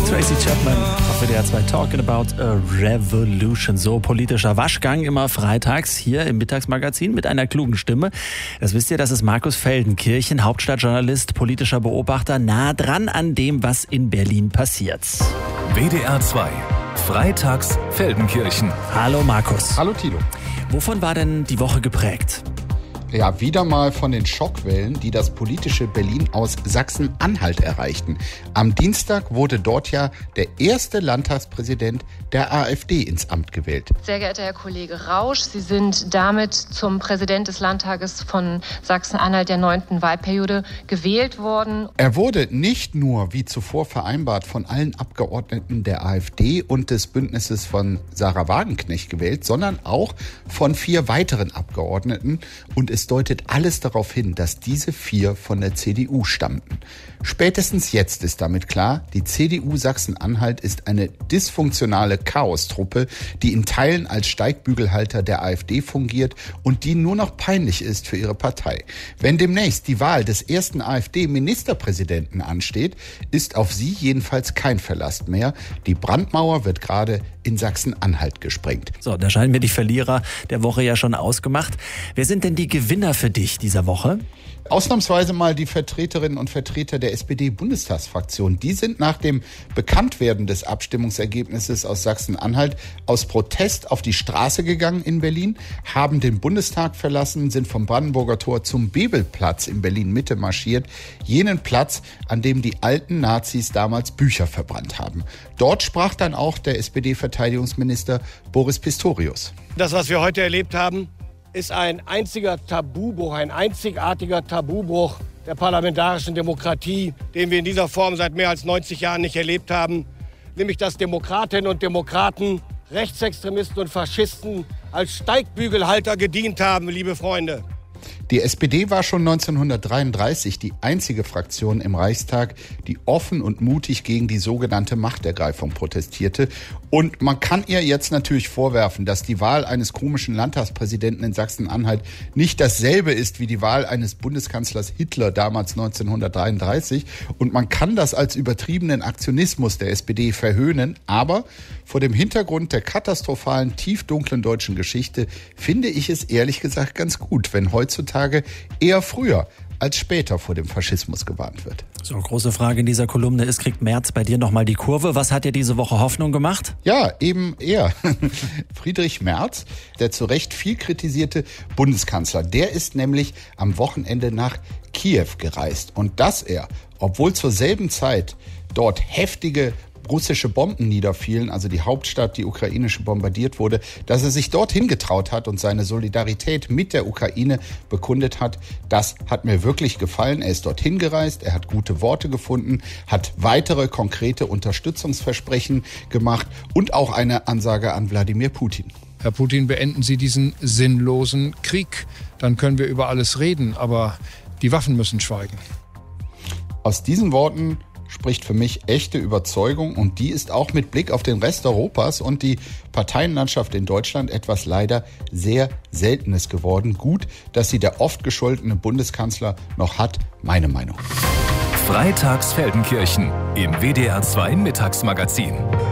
Tracy Chapman auf WDR 2 Talking About a Revolution. So politischer Waschgang immer freitags hier im Mittagsmagazin mit einer klugen Stimme. Das wisst ihr, das ist Markus Feldenkirchen, Hauptstadtjournalist, politischer Beobachter, nah dran an dem, was in Berlin passiert. WDR 2, freitags Feldenkirchen. Hallo Markus. Hallo Thilo. Wovon war denn die Woche geprägt? Ja, wieder mal von den Schockwellen, die das politische Berlin aus Sachsen-Anhalt erreichten. Am Dienstag wurde dort ja der erste Landtagspräsident der AfD ins Amt gewählt. Sehr geehrter Herr Kollege Rausch, Sie sind damit zum Präsident des Landtages von Sachsen-Anhalt der 9. Wahlperiode gewählt worden. Er wurde nicht nur, wie zuvor vereinbart, von allen Abgeordneten der AfD und des Bündnisses von Sarah Wagenknecht gewählt, sondern auch von 4 weiteren Abgeordneten. Und es deutet alles darauf hin, dass diese 4 von der CDU stammten. Spätestens jetzt ist damit klar, die CDU Sachsen-Anhalt ist eine dysfunktionale Chaostruppe, die in Teilen als Steigbügelhalter der AfD fungiert und die nur noch peinlich ist für ihre Partei. Wenn demnächst die Wahl des ersten AfD-Ministerpräsidenten ansteht, ist auf sie jedenfalls kein Verlass mehr. Die Brandmauer wird gerade in Sachsen-Anhalt gesprengt. So, da scheinen mir die Verlierer der Woche ja schon ausgemacht. Wer sind denn die Gewinner für dich dieser Woche? Ausnahmsweise mal die Vertreterinnen und Vertreter der SPD-Bundestagsfraktion. Die sind nach dem Bekanntwerden des Abstimmungsergebnisses aus Sachsen-Anhalt aus Protest auf die Straße gegangen in Berlin, haben den Bundestag verlassen, sind vom Brandenburger Tor zum Bebelplatz in Berlin-Mitte marschiert, jenen Platz, an dem die alten Nazis damals Bücher verbrannt haben. Dort sprach dann auch der SPD-Verteidigungsminister Boris Pistorius. Das, was wir heute erlebt haben, ist ein einziger Tabubruch, ein einzigartiger Tabubruch der parlamentarischen Demokratie, den wir in dieser Form seit mehr als 90 Jahren nicht erlebt haben. Nämlich, dass Demokratinnen und Demokraten, Rechtsextremisten und Faschisten als Steigbügelhalter gedient haben, liebe Freunde. Die SPD war schon 1933 die einzige Fraktion im Reichstag, die offen und mutig gegen die sogenannte Machtergreifung protestierte. Und man kann ihr jetzt natürlich vorwerfen, dass die Wahl eines komischen Landtagspräsidenten in Sachsen-Anhalt nicht dasselbe ist wie die Wahl eines Bundeskanzlers Hitler damals 1933. Und man kann das als übertriebenen Aktionismus der SPD verhöhnen. Aber vor dem Hintergrund der katastrophalen, tiefdunklen deutschen Geschichte finde ich es ehrlich gesagt ganz gut, wenn heutzutage eher früher als später vor dem Faschismus gewarnt wird. So, große Frage in dieser Kolumne ist, kriegt Merz bei dir nochmal die Kurve? Was hat dir diese Woche Hoffnung gemacht? Ja, eben er. Friedrich Merz, der zu Recht viel kritisierte Bundeskanzler, der ist nämlich am Wochenende nach Kiew gereist. Und dass er, obwohl zur selben Zeit dort heftige russische Bomben niederfielen, also die Hauptstadt, die ukrainische, bombardiert wurde, dass er sich dorthin getraut hat und seine Solidarität mit der Ukraine bekundet hat, das hat mir wirklich gefallen. Er ist dorthin gereist, er hat gute Worte gefunden, hat weitere konkrete Unterstützungsversprechen gemacht und auch eine Ansage an Wladimir Putin. Herr Putin, beenden Sie diesen sinnlosen Krieg. Dann können wir über alles reden, aber die Waffen müssen schweigen. Aus diesen Worten spricht für mich echte Überzeugung und die ist auch mit Blick auf den Rest Europas und die Parteienlandschaft in Deutschland etwas leider sehr Seltenes geworden. Gut, dass sie der oft gescholtene Bundeskanzler noch hat, meine Meinung. Freitags Feldenkirchen im WDR 2 Mittagsmagazin.